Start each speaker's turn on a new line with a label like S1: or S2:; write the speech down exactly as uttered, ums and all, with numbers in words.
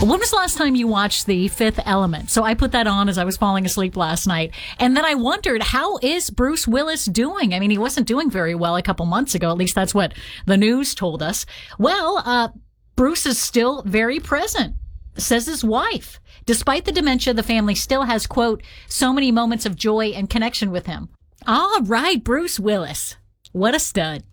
S1: When was the last time you watched The Fifth Element? So I put that on as I was falling asleep last night. And then I wondered, how is Bruce Willis doing? I mean, he wasn't doing very well a couple months ago. At least that's what the news told us. Well, uh, Bruce is still very present, says his wife. Despite the dementia, the family still has, quote, so many moments of joy and connection with him. All right, Bruce Willis. What a stud.